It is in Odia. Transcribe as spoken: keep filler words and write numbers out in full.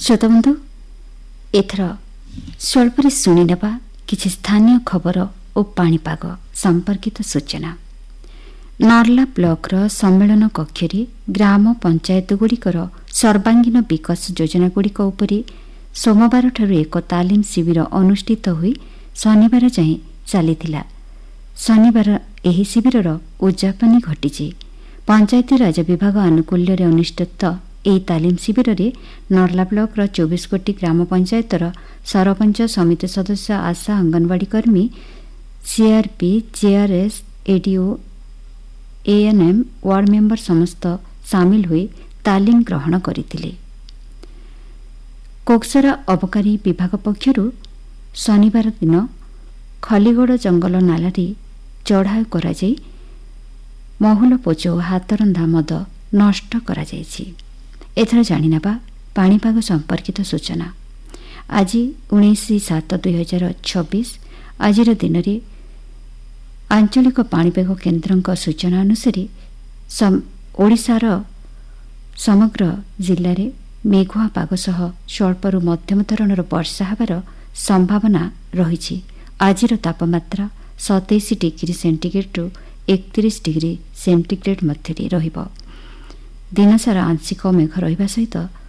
ଶ୍ରୋତାବନ୍ଧୁ, ଏଥର ସ୍ୱଳ୍ପରେ ଶୁଣିନେବା କିଛି ସ୍ଥାନୀୟ ଖବର ଓ ପାଣିପାଗ ସମ୍ପର୍କିତ ସୂଚନା। ନର୍ଲା ବ୍ଲକର ସମ୍ମେଳନ କକ୍ଷରେ ଗ୍ରାମ ପଞ୍ଚାୟତଗୁଡ଼ିକର ସର୍ବାଙ୍ଗୀନ ବିକାଶ ଯୋଜନାଗୁଡ଼ିକ ଉପରେ ସୋମବାରଠାରୁ ଏକ ତାଲିମ ଶିବିର ଅନୁଷ୍ଠିତ ହୋଇ ଶନିବାର ଯାଏଁ ଚାଲିଥିଲା। ଶନିବାର ଏହି ଶିବିରର ଉଦ୍ଯାପନୀ ଘଟିଛି। ପଞ୍ଚାୟତିରାଜ ବିଭାଗ ଆନୁକୂଲ୍ୟରେ ଅନୁଷ୍ଠିତ ଏହି ତାଲିମ ଶିବିରରେ ନର୍ଲା ବ୍ଲକର ଚବିଶ ଗୋଟି ଗ୍ରାମ ପଞ୍ଚାୟତର ସରପଞ୍ଚ, ସମିତି ସଦସ୍ୟ, ଆଶା, ଅଙ୍ଗନବାଡ଼ି କର୍ମୀ, CRP, ଜେଆର୍ଏସ୍, ADO, ANM, ward member ସମସ୍ତ ସାମିଲ ହୋଇ ତାଲିମ ଗ୍ରହଣ କରିଥିଲେ। କୋକସରା ଅବକାରୀ ବିଭାଗ ପକ୍ଷରୁ ଶନିବାର ଦିନ ଖଲିଗଡ଼ ଜଙ୍ଗଲ ନାଲାରେ ଚଢ଼ାଉ କରାଯାଇ ମହୁଲ ପୋଚ ଓ ହାତରନ୍ଧା ମଦ ନଷ୍ଟ କରାଯାଇଛି। ଏଥର ଜାଣିନେବା ପାଣିପାଗ ସମ୍ପର୍କିତ ସୂଚନା। ଆଜି ଉଣେଇଶ ସାତ ଦୁଇ ହଜାର ଛବିଶ ଆଜିର ଦିନରେ ଆଞ୍ଚଳିକ ପାଣିପାଗ କେନ୍ଦ୍ରଙ୍କ ସୂଚନା ଅନୁସାରେ ଓଡ଼ିଶାର ସମଗ୍ର ଜିଲ୍ଲାରେ ମେଘୁଆ ପାଗ ସହ ସ୍ୱଳ୍ପରୁ ମଧ୍ୟମ ଧରଣର ବର୍ଷା ହେବାର ସମ୍ଭାବନା ରହିଛି। ଆଜିର ତାପମାତ୍ରା ସତେଇଶ ଡିଗ୍ରୀ ସେଣ୍ଟିଗ୍ରେଡରୁ ଏକତିରିଶ ଡିଗ୍ରୀ ସେଣ୍ଟିଗ୍ରେଡ ମଧ୍ୟରେ ରହିବ। ଦିନସାରା ଆଂଶିକ ମେଘ ରହିବା ସହିତ